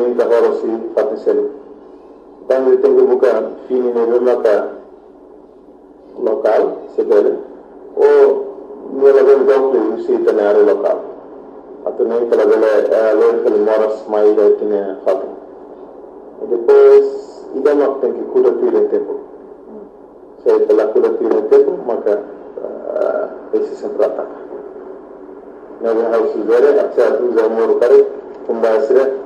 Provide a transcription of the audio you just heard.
muita hora se patisseiro. Então tem que buscar fini no local, se vede, ou nella venda si na área local. Atene pela vela que moras mais já tinha feito. E depois idama tem que cuidar do tempo. Se pela cuidar do tempo, maka esse sempre ataca. Na house vere, acha tu já moro kare, kumbasira